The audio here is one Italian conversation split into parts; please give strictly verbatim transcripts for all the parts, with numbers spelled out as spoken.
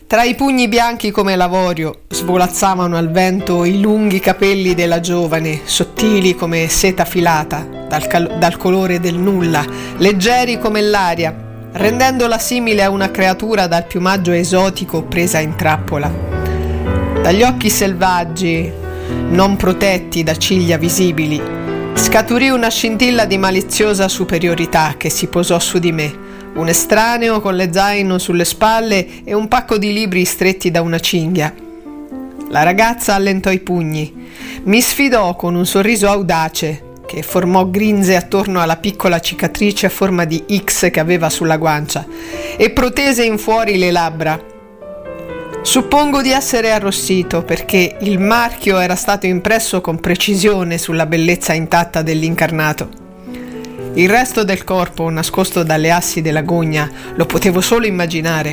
Tra i pugni bianchi come l'avorio svolazzavano al vento i lunghi capelli della giovane, sottili come seta filata, dal, cal- dal colore del nulla, leggeri come l'aria, rendendola simile a una creatura dal piumaggio esotico presa in trappola. Dagli occhi selvaggi, non protetti da ciglia visibili, scaturì una scintilla di maliziosa superiorità che si posò su di me. Un estraneo con le zaino sulle spalle e un pacco di libri stretti da una cinghia. La ragazza allentò i pugni, mi sfidò con un sorriso audace che formò grinze attorno alla piccola cicatrice a forma di X che aveva sulla guancia e protese in fuori le labbra. Suppongo di essere arrossito perché il marchio era stato impresso con precisione sulla bellezza intatta dell'incarnato. Il resto del corpo, nascosto dalle assi della gogna, lo potevo solo immaginare.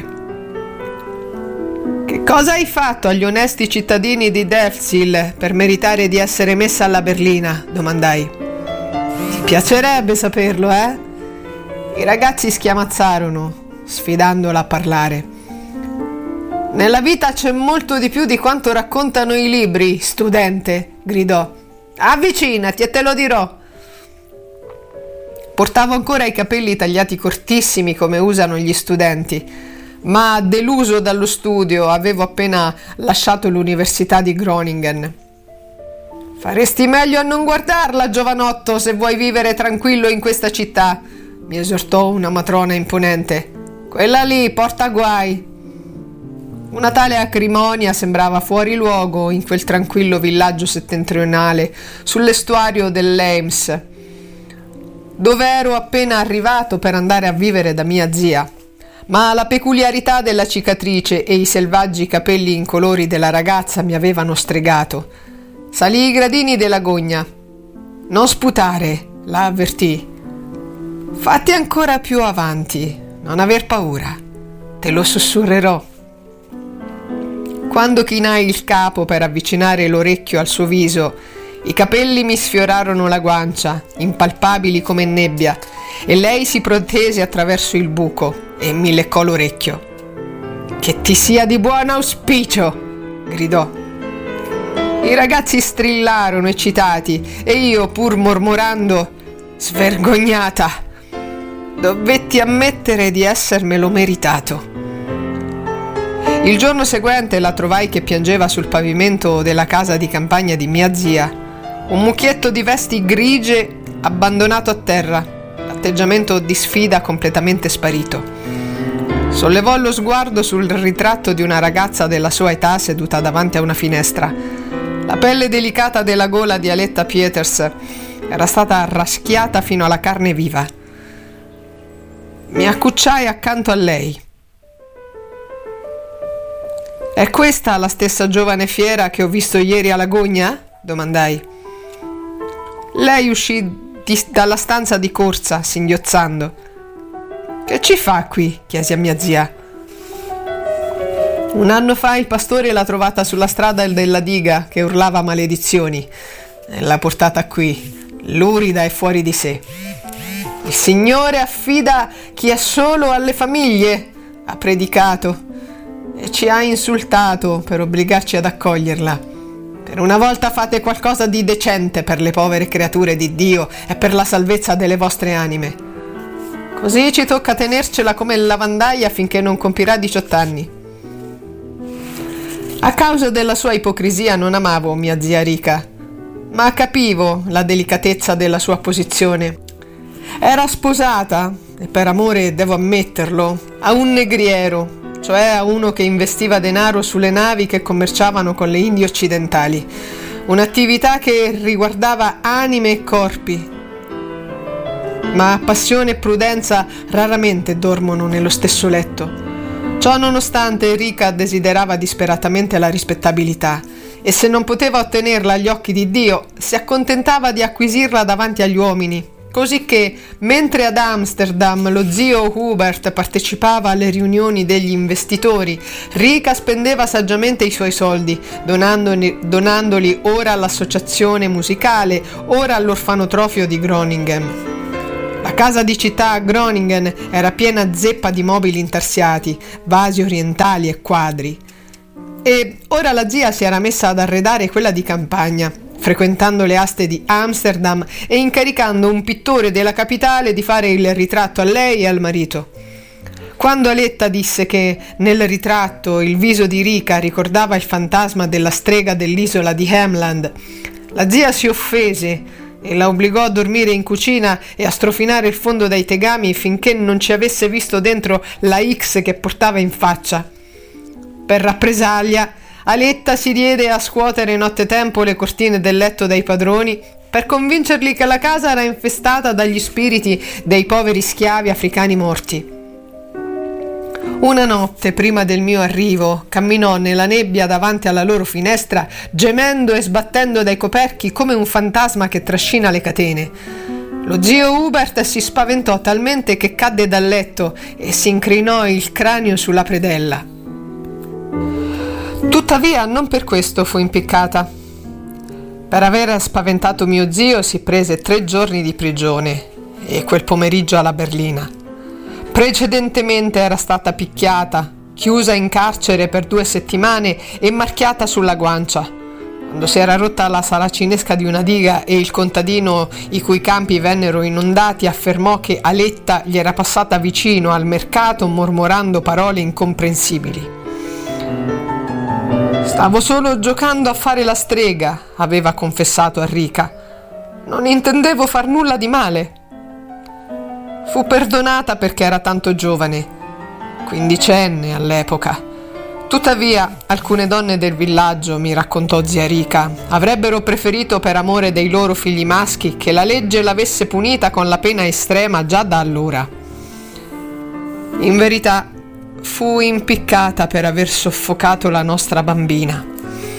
Che cosa hai fatto agli onesti cittadini di Delfzil per meritare di essere messa alla berlina? Domandai. Ti piacerebbe saperlo, eh? I ragazzi schiamazzarono, sfidandola a parlare. Nella vita c'è molto di più di quanto raccontano i libri, studente, gridò. Avvicinati e te lo dirò. Portavo ancora i capelli tagliati cortissimi come usano gli studenti, ma deluso dallo studio avevo appena lasciato l'università di Groningen. Faresti meglio a non guardarla, giovanotto, se vuoi vivere tranquillo in questa città, mi esortò una matrona imponente. Quella lì porta guai. Una tale acrimonia sembrava fuori luogo in quel tranquillo villaggio settentrionale sull'estuario dell'Ems, dove ero appena arrivato per andare a vivere da mia zia, ma la peculiarità della cicatrice e i selvaggi capelli incolori della ragazza mi avevano stregato. Salii i gradini della gogna. Non sputare, la avvertì. Fatti ancora più avanti, non aver paura, te lo sussurrerò. Quando chinai il capo per avvicinare l'orecchio al suo viso, i capelli mi sfiorarono la guancia, impalpabili come nebbia, e lei si protese attraverso il buco e mi leccò l'orecchio. Che ti sia di buon auspicio, gridò. I ragazzi strillarono eccitati e io, pur mormorando, svergognata, dovetti ammettere di essermelo meritato. Il giorno seguente la trovai che piangeva sul pavimento della casa di campagna di mia zia, un mucchietto di vesti grigie abbandonato a terra, atteggiamento di sfida completamente sparito. Sollevò lo sguardo sul ritratto di una ragazza della sua età seduta davanti a una finestra. La pelle delicata della gola di Aletta Pieters era stata raschiata fino alla carne viva. Mi accucciai accanto a lei. È questa la stessa giovane fiera che ho visto ieri alla gogna? Domandai. Lei uscì di, dalla stanza di corsa, singhiozzando. Che ci fa qui? Chiesi a mia zia. Un anno fa il pastore l'ha trovata sulla strada della diga che urlava maledizioni e l'ha portata qui, lurida e fuori di sé. Il Signore affida chi è solo alle famiglie, ha predicato, e ci ha insultato per obbligarci ad accoglierla. Per una volta fate qualcosa di decente per le povere creature di Dio e per la salvezza delle vostre anime. Così ci tocca tenercela come lavandaia finché non compirà diciotto anni. A causa della sua ipocrisia non amavo mia zia Rica, ma capivo la delicatezza della sua posizione. Era sposata, e per amore devo ammetterlo, a un negriero, cioè a uno che investiva denaro sulle navi che commerciavano con le Indie occidentali, un'attività che riguardava anime e corpi. Ma passione e prudenza raramente dormono nello stesso letto. Ciò nonostante Rica desiderava disperatamente la rispettabilità e se non poteva ottenerla agli occhi di Dio si accontentava di acquisirla davanti agli uomini. Così che, mentre ad Amsterdam lo zio Hubert partecipava alle riunioni degli investitori, Rica spendeva saggiamente i suoi soldi, donandoli, donandoli ora all'associazione musicale, ora all'orfanotrofio di Groningen. La casa di città a Groningen era piena zeppa di mobili intarsiati, vasi orientali e quadri. E ora la zia si era messa ad arredare quella di campagna, frequentando le aste di Amsterdam e incaricando un pittore della capitale di fare il ritratto a lei e al marito. Quando Aletta disse che nel ritratto il viso di Rika ricordava il fantasma della strega dell'isola di Hemland, la zia si offese e la obbligò a dormire in cucina e a strofinare il fondo dei tegami finché non ci avesse visto dentro la X che portava in faccia. Per rappresaglia, Aletta si diede a scuotere nottetempo le cortine del letto dei padroni per convincerli che la casa era infestata dagli spiriti dei poveri schiavi africani morti. Una notte, prima del mio arrivo, camminò nella nebbia davanti alla loro finestra, gemendo e sbattendo dai coperchi come un fantasma che trascina le catene. Lo zio Hubert si spaventò talmente che cadde dal letto e si incrinò il cranio sulla predella. Tuttavia, non per questo fu impiccata. Per aver spaventato mio zio si prese tre giorni di prigione e quel pomeriggio alla berlina. Precedentemente era stata picchiata, chiusa in carcere per due settimane e marchiata sulla guancia. Quando si era rotta la saracinesca di una diga e il contadino i cui campi vennero inondati affermò che Aletta gli era passata vicino al mercato mormorando parole incomprensibili. «Stavo solo giocando a fare la strega», aveva confessato a Rika. «Non intendevo far nulla di male». Fu perdonata perché era tanto giovane, quindicenne all'epoca. Tuttavia, alcune donne del villaggio, mi raccontò zia Rika, avrebbero preferito per amore dei loro figli maschi che la legge l'avesse punita con la pena estrema già da allora. In verità, fu impiccata per aver soffocato la nostra bambina.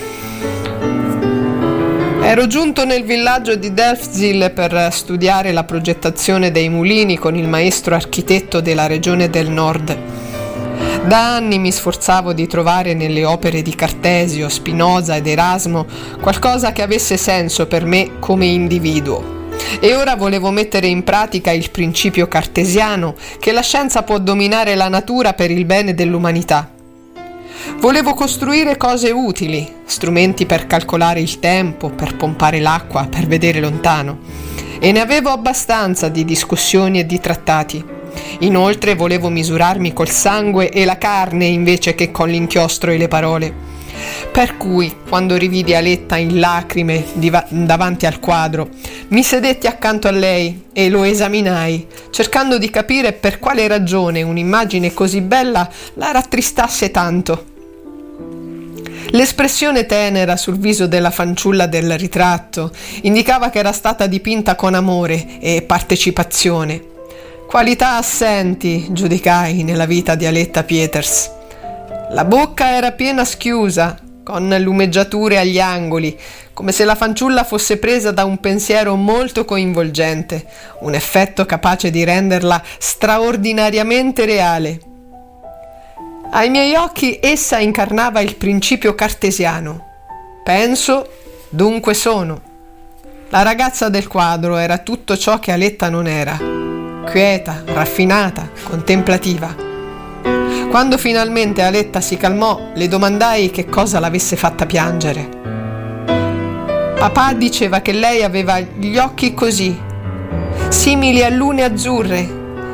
Ero giunto nel villaggio di Delfzijl per studiare la progettazione dei mulini con il maestro architetto della regione del Nord. Da anni mi sforzavo di trovare nelle opere di Cartesio, Spinoza ed Erasmo qualcosa che avesse senso per me come individuo. E ora volevo mettere in pratica il principio cartesiano che la scienza può dominare la natura per il bene dell'umanità. Volevo costruire cose utili, strumenti per calcolare il tempo, per pompare l'acqua, per vedere lontano. E ne avevo abbastanza di discussioni e di trattati. Inoltre volevo misurarmi col sangue e la carne invece che con l'inchiostro e le parole. Per cui, quando rividi Aletta in lacrime diva- davanti al quadro, mi sedetti accanto a lei e lo esaminai, cercando di capire per quale ragione un'immagine così bella la rattristasse tanto. L'espressione tenera sul viso della fanciulla del ritratto indicava che era stata dipinta con amore e partecipazione. Qualità assenti, giudicai, nella vita di Aletta Pieters. La bocca era piena schiusa, con lumeggiature agli angoli, come se la fanciulla fosse presa da un pensiero molto coinvolgente, un effetto capace di renderla straordinariamente reale. Ai miei occhi essa incarnava il principio cartesiano. Penso, dunque sono. La ragazza del quadro era tutto ciò che Aletta non era. Quieta, raffinata, contemplativa. Quando finalmente Aletta si calmò, le domandai che cosa l'avesse fatta piangere. Papà diceva che lei aveva gli occhi così, simili a lune azzurre,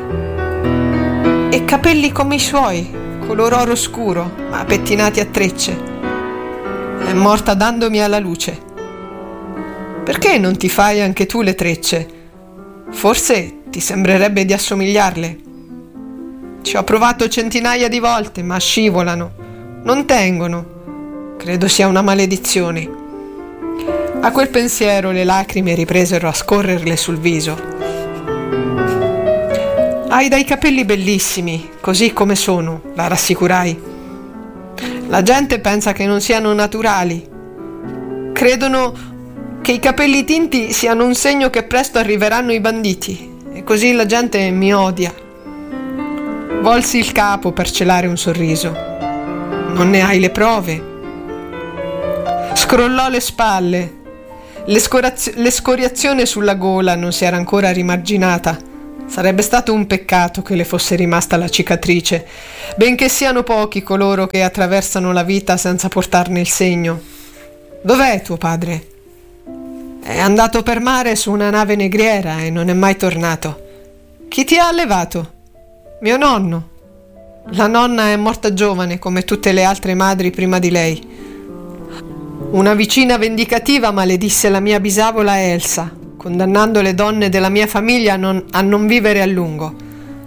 e capelli come i suoi, color oro scuro, ma pettinati a trecce. È morta dandomi alla luce. Perché non ti fai anche tu le trecce? Forse ti sembrerebbe di assomigliarle. Ci ho provato centinaia di volte, ma scivolano, non tengono. Credo sia una maledizione. A quel pensiero le lacrime ripresero a scorrerle sul viso. Hai dei capelli bellissimi, così come sono, la rassicurai. La gente pensa che non siano naturali. Credono che i capelli tinti siano un segno che presto arriveranno i banditi, e così la gente mi odia. Volsi il capo per celare un sorriso. Non ne hai le prove? Scrollò le spalle. L'escorazio- l'escoriazione sulla gola non si era ancora rimarginata. Sarebbe stato un peccato che le fosse rimasta la cicatrice, benché siano pochi coloro che attraversano la vita senza portarne il segno. Dov'è tuo padre? È andato per mare su una nave negriera e non è mai tornato. Chi ti ha allevato? Mio nonno. La nonna è morta giovane, come tutte le altre madri prima di lei. Una vicina vendicativa maledisse la mia bisavola Elsa, condannando le donne della mia famiglia a non, a non vivere a lungo.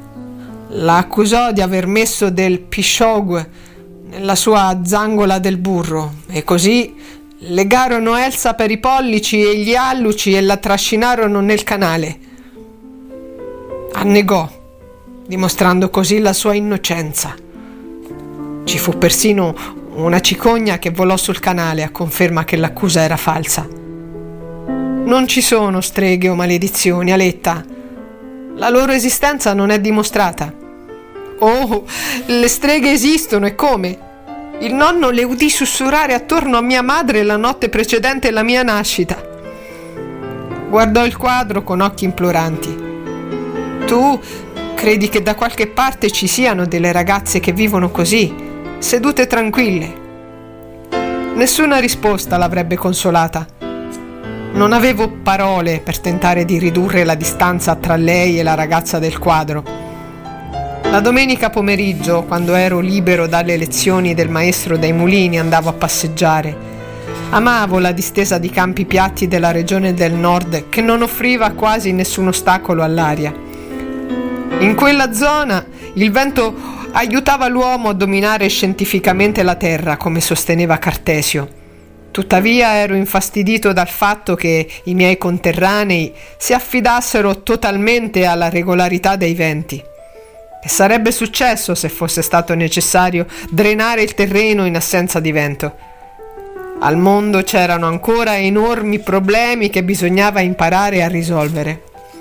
La accusò di aver messo del pisciog nella sua zangola del burro e così legarono Elsa per i pollici e gli alluci e la trascinarono nel canale. Annegò, dimostrando così la sua innocenza. Ci fu persino una cicogna che volò sul canale a conferma che l'accusa era falsa. Non ci sono streghe o maledizioni, Aletta. La loro esistenza non è dimostrata. Oh, le streghe esistono, e come? Il nonno le udì sussurrare attorno a mia madre la notte precedente la mia nascita. Guardò il quadro con occhi imploranti. Tu credi che da qualche parte ci siano delle ragazze che vivono così, sedute tranquille? Nessuna risposta l'avrebbe consolata. Non avevo parole per tentare di ridurre la distanza tra lei e la ragazza del quadro. La domenica pomeriggio, quando ero libero dalle lezioni del maestro dei mulini, andavo a passeggiare. Amavo la distesa di campi piatti della regione del nord, che non offriva quasi nessun ostacolo all'aria. In quella zona il vento aiutava l'uomo a dominare scientificamente la terra, come sosteneva Cartesio. Tuttavia ero infastidito dal fatto che i miei conterranei si affidassero totalmente alla regolarità dei venti. Che sarebbe successo se fosse stato necessario drenare il terreno in assenza di vento? Al mondo c'erano ancora enormi problemi che bisognava imparare a risolvere.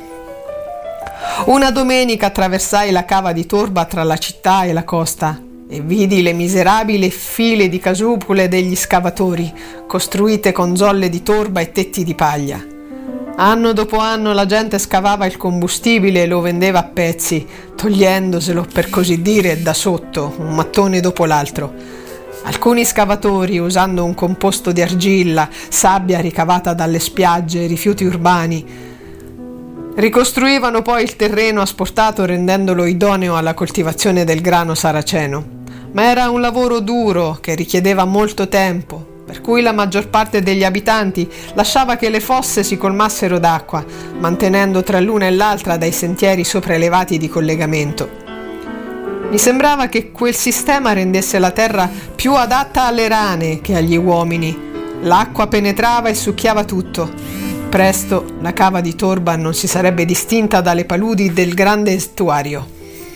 Una domenica attraversai la cava di torba tra la città e la costa e vidi le miserabili file di casupole degli scavatori, costruite con zolle di torba e tetti di paglia. Anno dopo anno la gente scavava il combustibile e lo vendeva a pezzi, togliendoselo, per così dire, da sotto, un mattone dopo l'altro. Alcuni scavatori, usando un composto di argilla, sabbia ricavata dalle spiagge e rifiuti urbani, ricostruivano poi il terreno asportato rendendolo idoneo alla coltivazione del grano saraceno. Ma era un lavoro duro che richiedeva molto tempo, per cui la maggior parte degli abitanti lasciava che le fosse si colmassero d'acqua, mantenendo tra l'una e l'altra dei sentieri sopraelevati di collegamento. Mi sembrava che quel sistema rendesse la terra più adatta alle rane che agli uomini. L'acqua penetrava e succhiava tutto. Presto la cava di torba non si sarebbe distinta dalle paludi del grande estuario.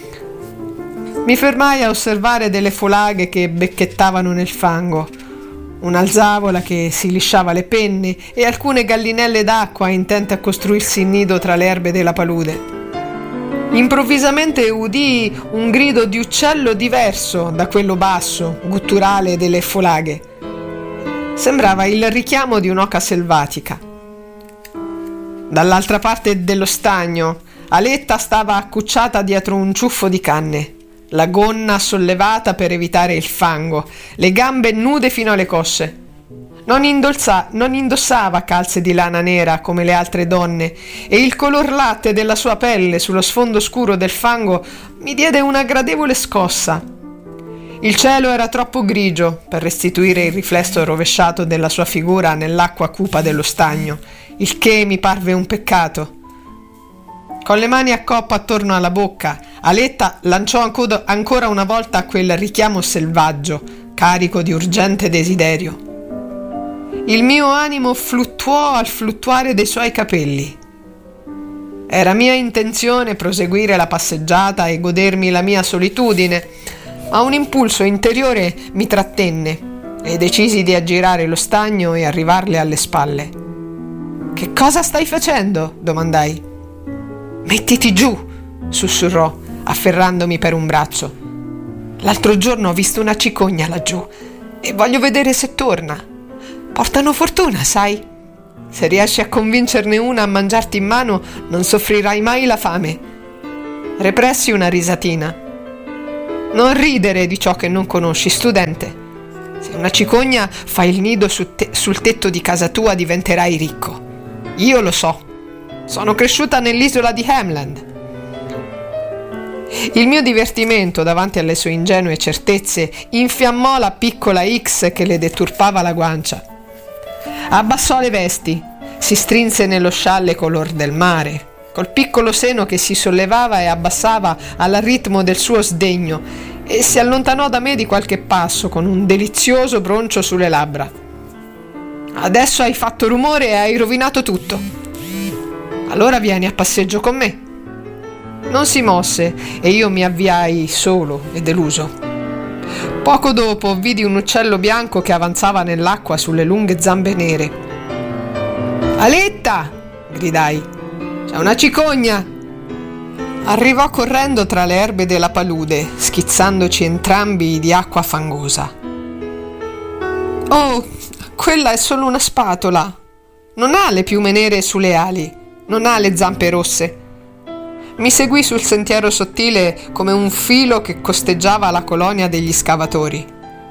Mi fermai a osservare delle folaghe che becchettavano nel fango, un'alzavola che si lisciava le penne e alcune gallinelle d'acqua intente a costruirsi il nido tra le erbe della palude. Improvvisamente udii un grido di uccello diverso da quello basso, gutturale delle folaghe. Sembrava il richiamo di un'oca selvatica. Dall'altra parte dello stagno, Aletta stava accucciata dietro un ciuffo di canne, la gonna sollevata per evitare il fango, le gambe nude fino alle cosce. Non, indolza, non indossava calze di lana nera come le altre donne e il color latte della sua pelle sullo sfondo scuro del fango mi diede una gradevole scossa. Il cielo era troppo grigio per restituire il riflesso rovesciato della sua figura nell'acqua cupa dello stagno, il che mi parve un peccato. Con le mani a coppa attorno alla bocca, Aletta lanciò ancora una volta quel richiamo selvaggio, carico di urgente desiderio. Il mio animo fluttuò al fluttuare dei suoi capelli. Era mia intenzione proseguire la passeggiata e godermi la mia solitudine, ma un impulso interiore mi trattenne e decisi di aggirare lo stagno e arrivarle alle spalle. «Che cosa stai facendo?» domandai. «Mettiti giù!» sussurrò, afferrandomi per un braccio. «L'altro giorno ho visto una cicogna laggiù e voglio vedere se torna. Portano fortuna, sai? Se riesci a convincerne una a mangiarti in mano, non soffrirai mai la fame. Repressi una risatina. Non ridere di ciò che non conosci, studente. Se una cicogna fa il nido su te- sul tetto di casa tua, diventerai ricco. Io lo so. Sono cresciuta nell'isola di Hamland. Il mio divertimento davanti alle sue ingenue certezze infiammò la piccola X che le deturpava la guancia. Abbassò le vesti, si strinse nello scialle color del mare, col piccolo seno che si sollevava e abbassava al ritmo del suo sdegno, e si allontanò da me di qualche passo con un delizioso broncio sulle labbra. Adesso hai fatto rumore e hai rovinato tutto. Allora vieni a passeggio con me. Non si mosse e io mi avviai solo e deluso. Poco dopo vidi un uccello bianco che avanzava nell'acqua sulle lunghe zampe nere. Aletta! Gridai. C'è una cicogna! Arrivò correndo tra le erbe della palude, schizzandoci entrambi di acqua fangosa. Oh, quella è solo una spatola. Non ha le piume nere sulle ali, non ha le zampe rosse. Mi seguì sul sentiero sottile come un filo che costeggiava la colonia degli scavatori.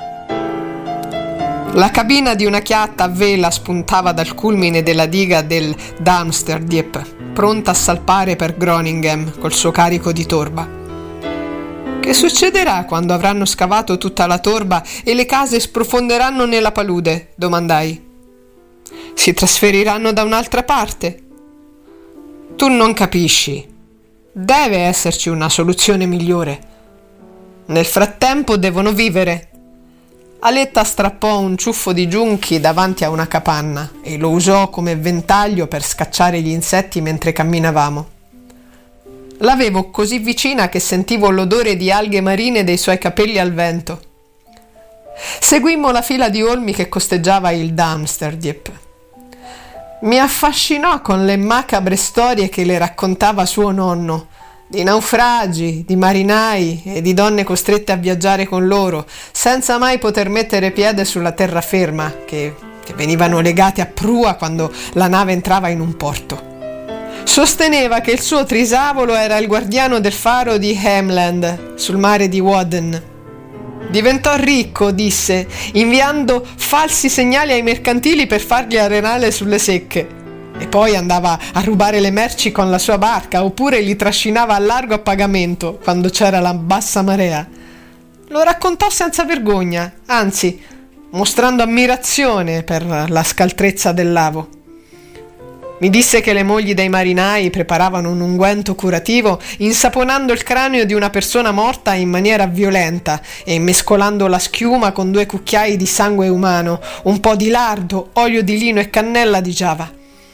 La cabina di una chiatta a vela spuntava dal culmine della diga del Darmstaddiep, pronta a salpare per Groningen col suo carico di torba. Che succederà quando avranno scavato tutta la torba e le case sprofonderanno nella palude? Domandai. Si trasferiranno da un'altra parte? Tu non capisci. Deve esserci una soluzione migliore. Nel frattempo devono vivere. Aletta strappò un ciuffo di giunchi davanti a una capanna e lo usò come ventaglio per scacciare gli insetti mentre camminavamo. L'avevo così vicina che sentivo l'odore di alghe marine dei suoi capelli al vento. Seguimmo la fila di olmi che costeggiava il Darmstaddiep. Mi affascinò con le macabre storie che le raccontava suo nonno, di naufragi, di marinai e di donne costrette a viaggiare con loro, senza mai poter mettere piede sulla terraferma, che, che venivano legate a prua quando la nave entrava in un porto. Sosteneva che il suo trisavolo era il guardiano del faro di Hamland, sul mare di Wadden. Diventò ricco, disse, inviando falsi segnali ai mercantili per fargli arenare sulle secche. E poi andava a rubare le merci con la sua barca, oppure li trascinava a largo a pagamento quando c'era la bassa marea. Lo raccontò senza vergogna, anzi, mostrando ammirazione per la scaltrezza del lavo. Mi disse che le mogli dei marinai preparavano un unguento curativo insaponando il cranio di una persona morta in maniera violenta e mescolando la schiuma con due cucchiai di sangue umano, un po' di lardo, olio di lino e cannella di Giava.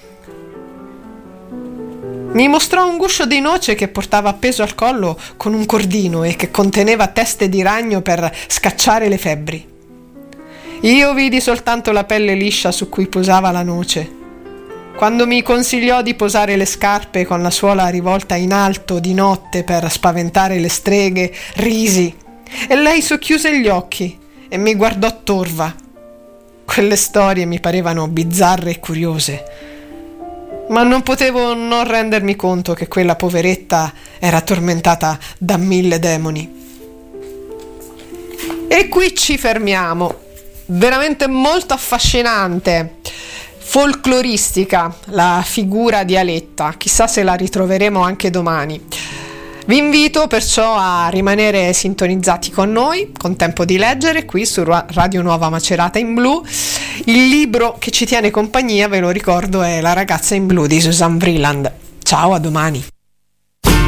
Mi mostrò un guscio di noce che portava appeso al collo con un cordino e che conteneva teste di ragno per scacciare le febbri. Io vidi soltanto la pelle liscia su cui posava la noce. Quando mi consigliò di posare le scarpe con la suola rivolta in alto di notte per spaventare le streghe, risi, e lei socchiuse gli occhi e mi guardò torva. Quelle storie mi parevano bizzarre e curiose, ma non potevo non rendermi conto che quella poveretta era tormentata da mille demoni. E qui ci fermiamo. Veramente molto affascinante, folcloristica la figura di Aletta, chissà se la ritroveremo anche domani. Vi invito perciò a rimanere sintonizzati con noi, con Tempo di Leggere, qui su Radio Nuova Macerata in Blu. Il libro che ci tiene compagnia, ve lo ricordo, è La ragazza in blu di Susan Vreeland. Ciao, a domani.